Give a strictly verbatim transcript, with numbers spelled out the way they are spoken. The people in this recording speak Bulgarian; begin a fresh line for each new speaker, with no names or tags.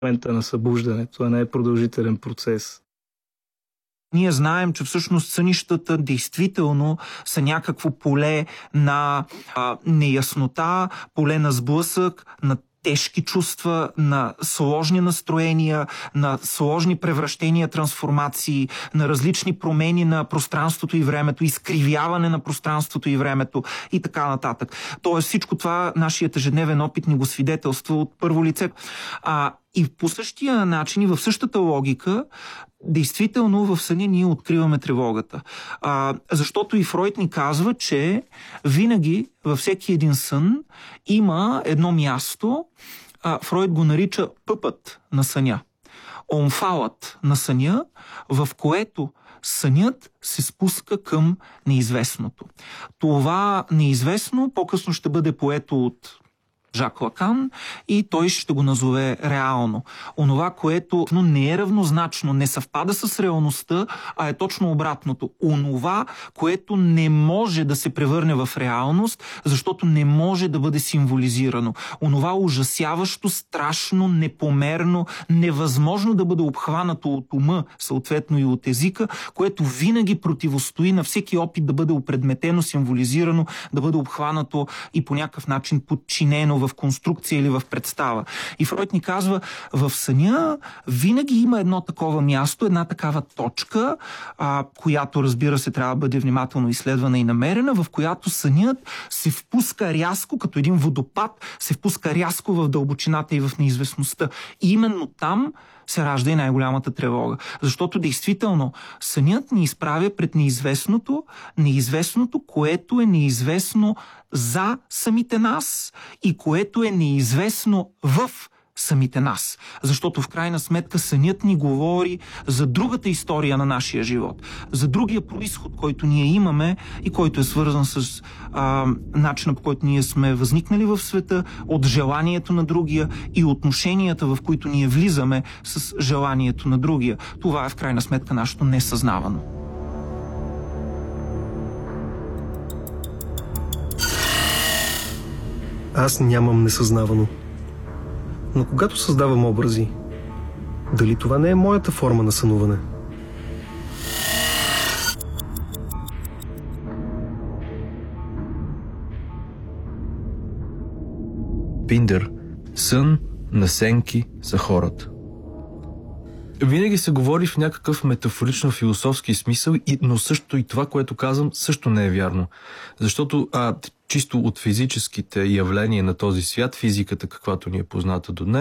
момента на събуждането, а не е продължителен процес.
Ние знаем, че всъщност сънищата действително са някакво поле на а, неяснота, поле на сблъсък, на тежки чувства, на сложни настроения, на сложни превращения, трансформации, на различни промени на пространството и времето, изкривяване на пространството и времето и така нататък. Тоест всичко това нашият ежедневен опит ни го свидетелства от първо лице. А, и по същия начин и в същата логика действително в съня ние откриваме тревогата. А, защото и Фройд ни казва, че винаги във всеки един сън има едно място, а, Фройд го нарича пъпът на съня, омфалът на съня, в което сънят се спуска към неизвестното. Това неизвестно по-късно ще бъде поето от Жак Лакан и той ще го назове реално. Онова, което не е равнозначно, не съвпада с реалността, а е точно обратното. Онова, което не може да се превърне в реалност, защото не може да бъде символизирано. Онова ужасяващо, страшно, непомерно, невъзможно да бъде обхванато от ума, съответно и от езика, което винаги противостои на всеки опит да бъде опредметено, символизирано, да бъде обхванато и по някакъв начин подчинено в конструкция или в представа. И Фройд ни казва, в съня винаги има едно такова място, една такава точка, а, която, разбира се, трябва да бъде внимателно изследвана и намерена, в която сънят се впуска рязко, като един водопад, се впуска рязко в дълбочината и в неизвестността. И именно там се ражда и най-голямата тревога. Защото действително сънят ни изправя пред неизвестното, неизвестното, което е неизвестно за самите нас и което е неизвестно в самите нас. Защото в крайна сметка сънят ни говори за другата история на нашия живот, за другия произход, който ние имаме и който е свързан с а, начина, по който ние сме възникнали в света, от желанието на другия и отношенията, в които ние влизаме с желанието на другия. Това е в крайна сметка нашето несъзнавано.
Аз нямам несъзнавано. Но когато създавам образи, дали това не е моята форма на сънуване?
Пиндър. Сън на сенки за хората. Винаги се говори в някакъв метафорично-философски смисъл, но също и това, което казвам, също не е вярно. Защото а, чисто от физическите явления на този свят, физиката, каквато ни е позната до днес,